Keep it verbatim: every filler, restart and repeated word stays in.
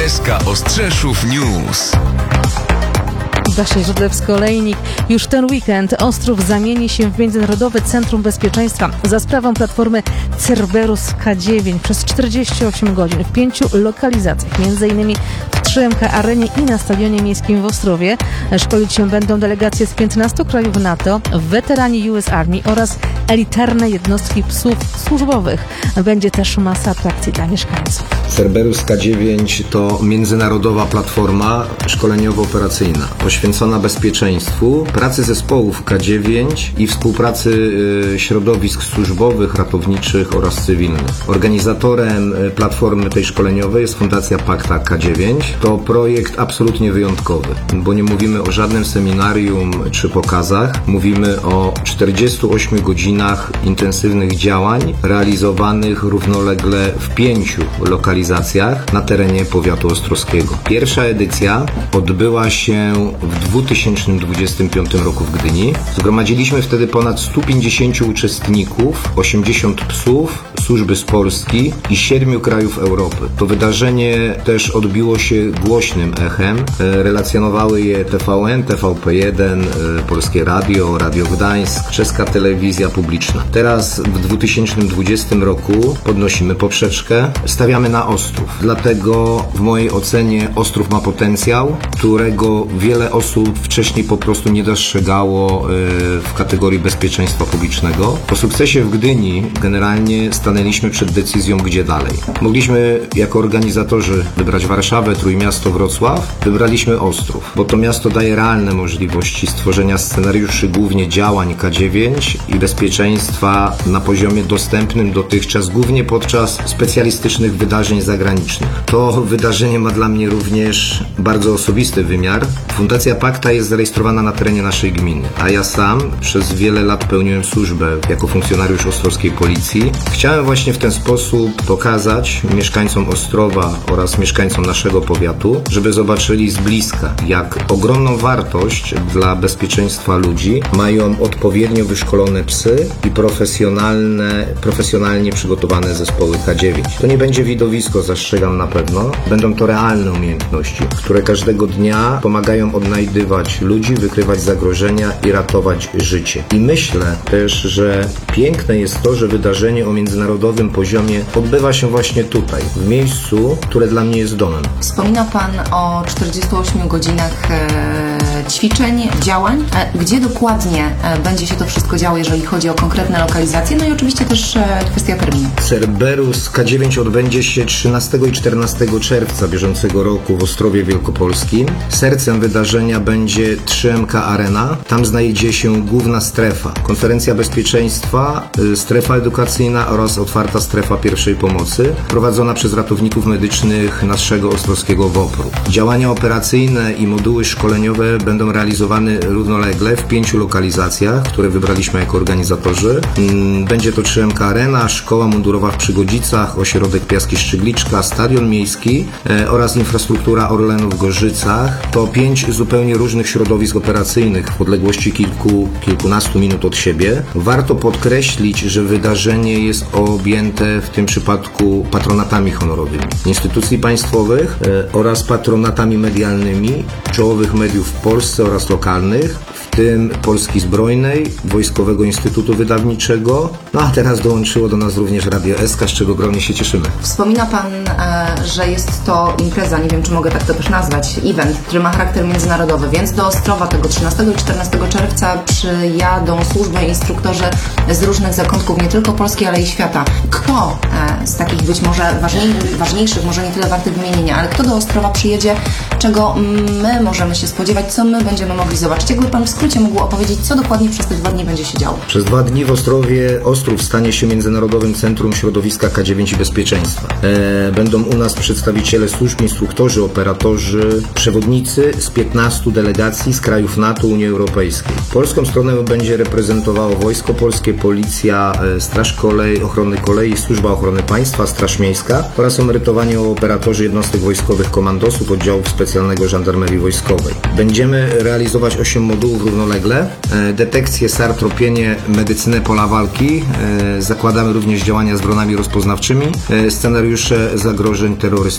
S K Ostrzeszów News. Basia Żydlewsko-Olejnik. Już ten weekend Ostrów zamieni się w Międzynarodowe Centrum Bezpieczeństwa za sprawą platformy Cerberus K dziewięć przez czterdzieści osiem godzin w pięciu lokalizacjach, między innymi w trzy M K Arenie i na Stadionie Miejskim w Ostrowie. Szkolić się będą delegacje z piętnastu krajów NATO, weterani U S Army oraz elitarne jednostki psów służbowych. Będzie też masa atrakcji dla mieszkańców. Cerberus K dziewięć to międzynarodowa platforma szkoleniowo-operacyjna poświęcona bezpieczeństwu, pracy zespołów K dziewięć i współpracy y, środowisk służbowych, ratowniczych oraz cywilnych. Organizatorem platformy tej szkoleniowej jest Fundacja Pakta K dziewięć. To projekt absolutnie wyjątkowy, bo nie mówimy o żadnym seminarium czy pokazach. Mówimy o czterdziestu ośmiu godzinach intensywnych działań realizowanych równolegle w pięciu lokalizacjach na terenie powiatu ostrowskiego. Pierwsza edycja odbyła się w dwa tysiące dwudziestym piątym roku w Gdyni. Zgromadziliśmy wtedy ponad stu pięćdziesięciu uczestników, osiemdziesiąt psów, służby z Polski i siedmiu krajów Europy. To wydarzenie też odbiło się głośnym echem. Relacjonowały je T V N, T V P jeden, Polskie Radio, Radio Gdańsk, Czeska Telewizja Publiczna. Teraz w dwa tysiące dwudziestym roku podnosimy poprzeczkę, stawiamy na Ostrów. Dlatego w mojej ocenie Ostrów ma potencjał, którego wiele osób wcześniej po prostu nie dostrzegało w kategorii bezpieczeństwa publicznego. Po sukcesie w Gdyni generalnie stanęliśmy przed decyzją, gdzie dalej. Mogliśmy jako organizatorzy wybrać Warszawę, Trójmiasto, Wrocław. Wybraliśmy Ostrów, bo to miasto daje realne możliwości stworzenia scenariuszy głównie działań K dziewięć i bezpieczeństwa na poziomie dostępnym dotychczas, głównie podczas specjalistycznych wydarzeń zagranicznych. To wydarzenie ma dla mnie również bardzo osobisty wymiar. Fundacja Pakta jest zarejestrowana na terenie naszej gminy, a ja sam przez wiele lat pełniłem służbę jako funkcjonariusz ostrowskiej policji. Chciałem właśnie w ten sposób pokazać mieszkańcom Ostrowa oraz mieszkańcom naszego powiatu, żeby zobaczyli z bliska, jak ogromną wartość dla bezpieczeństwa ludzi mają odpowiednio wyszkolone psy i profesjonalne, profesjonalnie przygotowane zespoły K dziewięć. To nie będzie widowisko, zastrzegam na pewno. Będą to realne umiejętności, które każdego dnia pomagają odnajdywać ludzi, wykrywać zagrożenia i ratować życie. I myślę też, że piękne jest to, że wydarzenie o międzynarodowym poziomie odbywa się właśnie tutaj, w miejscu, które dla mnie jest domem. Wspomina Pan o czterdziestu ośmiu godzinach e, ćwiczeń, działań. E, gdzie dokładnie e, będzie się to wszystko działo, jeżeli chodzi o konkretne lokalizacje? No i oczywiście też e, kwestia terminu. Cerberus K dziewięć odbędzie się trzynastego i czternastego czerwca bieżącego roku w Ostrowie Wielkopolskim. Sercem wydarzenia będzie trzy M K Arena. Tam znajdzie się główna strefa. Konferencja bezpieczeństwa, strefa edukacyjna oraz otwarta strefa pierwszej pomocy prowadzona przez ratowników medycznych naszego ostrowskiego W O P R u. Działania operacyjne i moduły szkoleniowe będą realizowane równolegle w pięciu lokalizacjach, które wybraliśmy jako organizatorzy. Będzie to trzy M K Arena, Szkoła Mundurowa w Przygodzicach, Ośrodek Piaski Szczygliczka, Stadion Miejski oraz infrastruktura Orlenu w Gorzycach. To pięć zupełnie różnych środowisk operacyjnych w odległości kilku, kilkunastu minut od siebie. Warto podkreślić, że wydarzenie jest objęte w tym przypadku patronatami honorowymi instytucji państwowych e, oraz patronatami medialnymi czołowych mediów w Polsce oraz lokalnych, w tym Polski Zbrojnej, Wojskowego Instytutu Wydawniczego, no a teraz dołączyło do nas również Radio S K, z czego ogromnie się cieszymy. Wspomina Pan, e, że jest to impreza, nie wiem czy mogę tak to też nazwać, event, który ma charakter międzynarodowy, więc do Ostrowa tego trzynastego i czternastego czerwca przyjadą służby i instruktorzy z różnych zakątków, nie tylko Polski, ale i świata. Kto e, z takich być może ważniej, ważniejszych, może nie tyle wartych wymienienia, ale kto do Ostrowa przyjedzie, czego my możemy się spodziewać, co my będziemy mogli zobaczyć? Jakby Pan w skrócie mógł opowiedzieć, co dokładnie przez te dwa dni będzie się działo? Przez dwa dni w Ostrowie Ostrów stanie się Międzynarodowym Centrum Środowiska K dziewięć i Bezpieczeństwa. E, będą u nas przedstawiciele służb, instruktorzy, operatorzy, przewodnicy z piętnastu delegacji z krajów NATO, Unii Europejskiej. Polską stronę będzie reprezentowało Wojsko Polskie, Policja, e, Straż Kolei, Ochrony Kolei, Służba Ochrony Państwa, Straż Miejska oraz emerytowani operatorzy jednostek wojskowych komandosów oddziałów specjalnego Żandarmerii Wojskowej. Będziemy realizować osiem modułów równolegle. E, detekcję, S A R, tropienie, medycynę pola walki. E, zakładamy również działania z dronami rozpoznawczymi, e, scenariusze zagrożeń terrorystycznych.